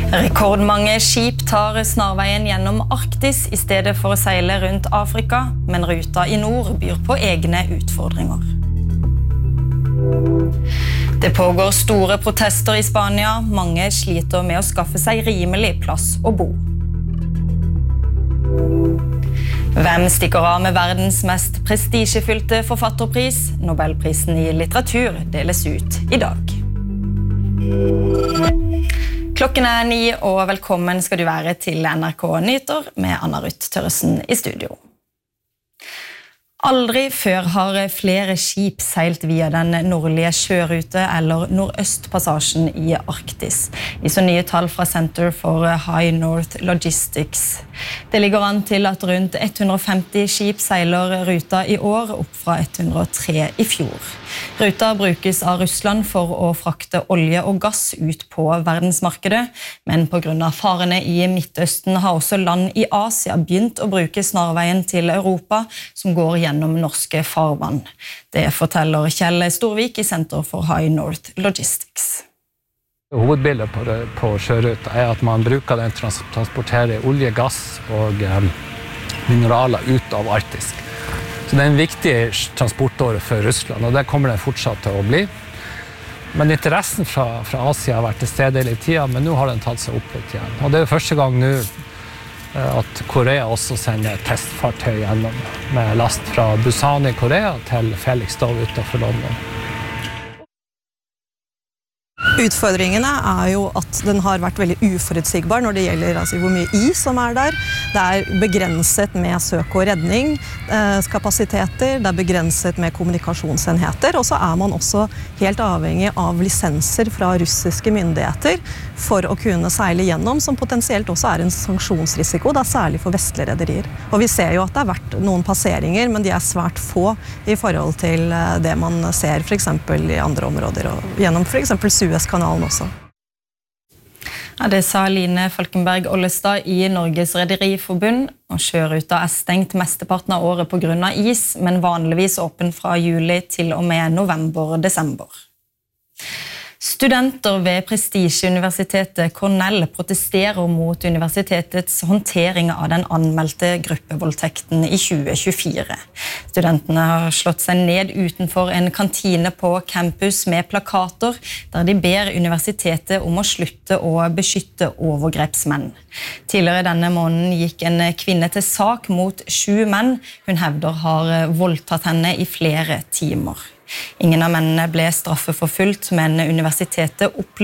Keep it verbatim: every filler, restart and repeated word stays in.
Rekordmange skip tar snarveien gjennom Arktis I stedet for å seile rundt Afrika, men ruta I nord byr på egne utfordringer. Det pågår store protester I Spania. Mange sliter med å skaffe seg rimelig plass å bo. Hvem stikker av med verdens mest prestisjefylte forfatterpris? Nobelprisen I litteratur deles ut I dag. Klokken er ni, og velkommen skal du være til NRK Nyheter med Anna Ruth Tørresen I studio. Aldri før har flere skip seilt via den nordlige sjørute eller nordøstpassasjen I Arktis. I så nye tall fra Center for High North Logistics. Det ligger an til at rundt ett hundre og femti skip seiler ruta I år, opp fra ett hundre og tre I fjor. Ruta brukes av Russland for å frakte olje og gass ut på verdensmarkedet, men på grunn av farene I Midtøsten har også land I Asia begynt å bruke snarveien til Europa, som går gjennom norske farvann. Det forteller Kjell Storvik I Center for High North Logistics. Hovedbildet på, det, på sjøruta er at man bruker den til å transportere olje, gass og um, mineraler ut av Arktis. Så det er en viktig transportåre for Russland, og det kommer det fortsatt til å bli. Men interessen fra, fra Asia har vært til stede hele tiden, men nå har den tatt seg opp litt igjen. Og det er første gang nå at Korea også sender testfartøy gjennom med last fra Busan I Korea til Felixstowe utenfor London. Utfordringene er jo at den har vært veldig uforutsigbar når det gjelder altså, hvor mye is som er der. Det er begrenset med søk og redning, eh, kapasiteter, det er begrenset med kommunikasjonsenheter, og så er man også helt avhengig av lisenser fra russiske myndigheter for å kunne seile gjennom, som potensielt også er en sanksjonsrisiko, da særlig for vestlige rederier. Og vi ser jo at det har vært noen passeringer, men de er svært få I forhold til det man ser for eksempel I andre områder, og gjennom for eksempel Suezkanalen også. Ja, det sa Line Falkenberg Ollestad I Norges Rederiforbund, og sjøruta er stengt mesteparten av året på grunn av is, men vanligvis åpen fra juli til og med november-desember. Studenter ved prestisjeuniversitetet Cornell protesterer mot universitetets håndtering av den anmeldte gruppevoldtekten I tjue tjuefire. Studentene har slått seg ned utenfor en kantine på campus med plakater, der de ber universitetet om å slutte å beskytte overgrepsmenn. Tidligere denne måneden gikk en kvinne til sak mot sju menn. Hun hevder har voldtatt henne I flere timer. Ingen av mennene ble straffeforfulgt, men universitetet opplyste